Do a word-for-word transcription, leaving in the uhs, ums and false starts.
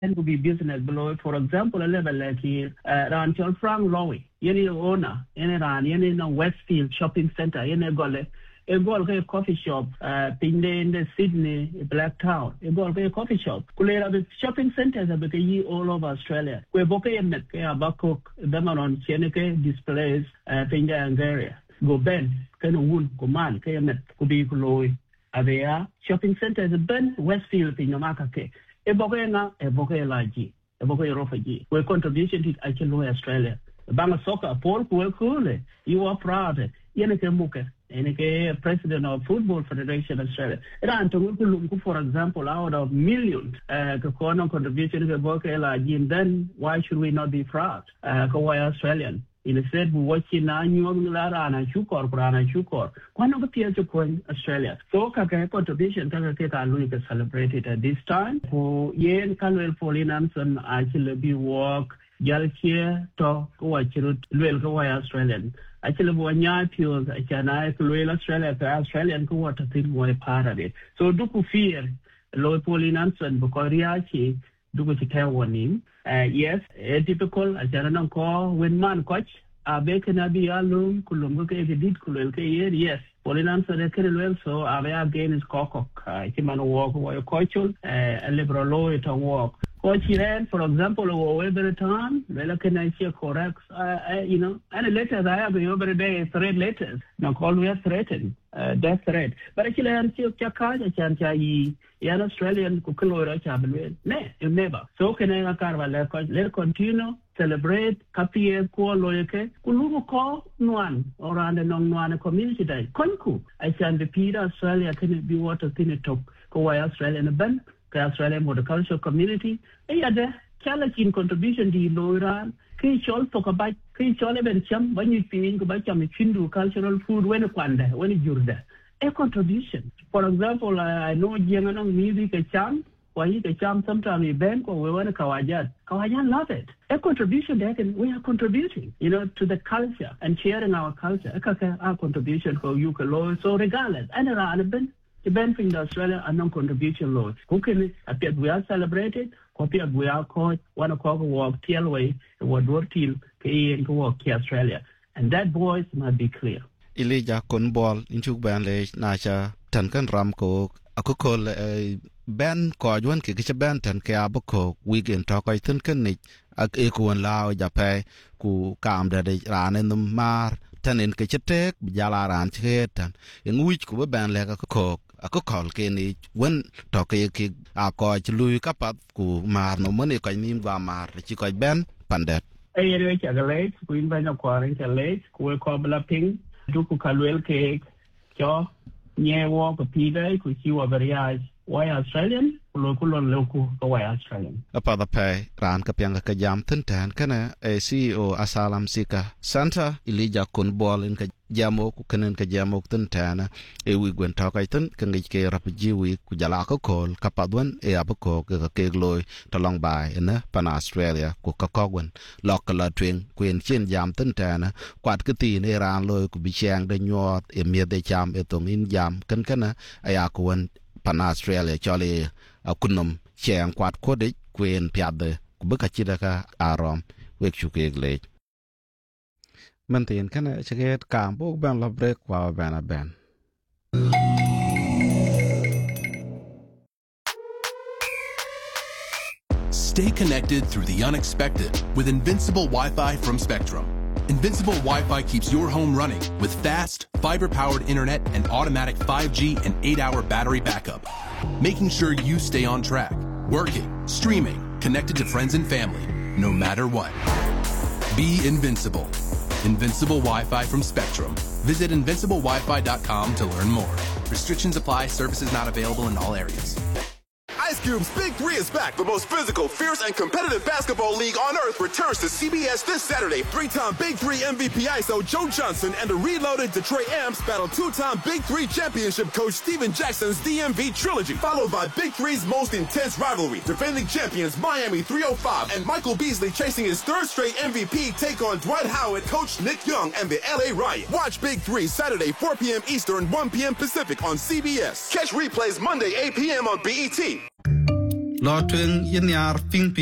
and could be business below. For example, a level like here, uh, around Frank Lowy, any owner, any ran, any Westfield shopping center, any gole. A goal a coffee shop, uh, in the Sydney, Blacktown, a goal a coffee shop. Kulera the shopping centers are becoming all over Australia. We book a net, a bakok, Bamaron, Cheneke displays, uh, Pinda and Garia. Go Ben, Ken Wood, Command, Kayamet, Kubi Kuloi, Avea, shopping centers, Ben, Westfield, in Yamakake. A Bokena, a Boke Laji, a Boke Rofaji. We're contribution to actually Australia. Bama soccer, Paul, cool, you are proud. Yeneke Muke. And the president of Football Federation Australia. For example, out of millions, uh, contribution to the then why should we not be proud? Uh, Australian. Instead, we watching na nyong lara na shukor prana shukor. One of the peers to coin Australia. So, kaka contribution kaka kaka luika celebrated at this time. For yen kanwel polinans and actually be work. Jalchia to Kawachirut, Luel Kawai Australian. Actually, one yard pure, I can I Luel Australia, Australian Kawata thing were part of it. So, do you fear low polinans and Bukoriachi, do you tell one name? Yes, a typical, I can call when man coach, a bacon abi alum, Kulumbuke, did Kulke, yes. Polinans are the well, so I again is cockok. I came on walk or a coachul, a liberal law it a walk. Coach ran, for example, over every time, well, can I see correct, you know, and letters I have every day, threat letters. Now call me a threatened, uh, death threat. But actually, I'm still Chaka, Chancha, yan Australian, Kukulora, Chabel, ne, never. So can I carve let continue, celebrate, Kapi, Ko, Loyake, Kulumu call, Nuan, or on the non Nuan community day. Konku, I can repeat Australia, can be water thin talk, Kawai Australian Ben. Australian horticultural community, and yet the challenging contribution to Loiran, Kishol talk about Kishol even chum, when you think about chum, Chindu cultural food, when a quanda, when you're there. A contribution. For example, I know Yanganong music a chum, why you a chum sometimes we bank or we want a Kawajan. Kawajan love it. A contribution that we are contributing, you know, to the culture and sharing our culture. Our contribution for you, so regardless, and around the benefit in Australia are non-contribution laws. Who can appear we are celebrated, copy of we are called one o'clock walk, tail away, and what door till, pay and walk to Australia. And that voice must be clear. Elijah Conball, into Banley, Nasha, Tankan Ramco, a cookol, Ben Corjuan, Kikisha Benton, Kiaboko, weekend talk, I think, a equal lao Japan, who calm that they ran in the mar, ten in Kitchetek, Jala and Chetan, in which could be like a cook. A call Kenny when talking a coach Louis Capat, who mar no money can name Gamar, Chico Ben, Pandet. A year late, Queen by no quarry, late, cool cobbler ping, Duku Kalwell cake, jaw, near walk a pida, which you are very eyes. Why Australian? Local on local, why Australian? A father pay, Ran Kapianga Kajam Tintan, Kana, a C E O Asalam Sika, Santa, Elijah Kunball in Kajamo, Kukanan Kajamo Tintana, a week when Tokaitan, Kangake Rapiji week, Kujalako call, Kapadwan, a Abaco, a Kegloy, Talong by, in a Pan Australia, Kukakogwan, Local Twin, Queen Chin Jam Tintana, Quatkatin, Eran Loy, could be shang the North, a mere de jam, etum in jam, Kankana, Ayakuan. Pan Australia Charlie Akunum Chang Quat Kodik Queen Piade Kubakachidaka Aram Wexuke late. Maintain can I check Cambo Ban La Break while Banna Ben. Stay connected through the unexpected with Invincible Wi-Fi from Spectrum. Invincible Wi-Fi keeps your home running with fast, fiber-powered internet and automatic five G and eight hour battery backup, making sure you stay on track, working, streaming, connected to friends and family, no matter what. Be invincible. Invincible Wi-Fi from Spectrum. Visit invincible wi fi dot com to learn more. Restrictions apply. Services not available in all areas. Ice Cube's Big Three is back. The most physical, fierce, and competitive basketball league on earth returns to C B S this Saturday. Three-time Big Three M V P I S O Joe Johnson and the reloaded Detroit Amps battle two-time Big Three championship coach Steven Jackson's D M V trilogy, followed by Big Three's most intense rivalry. Defending champions Miami three oh five and Michael Beasley chasing his third straight M V P take on Dwight Howard, coach Nick Young, and the L A Riot. Watch Big Three Saturday four p.m. Eastern, one p.m. Pacific on C B S. Catch replays Monday eight p.m. on B E T. lo twen yin yar ping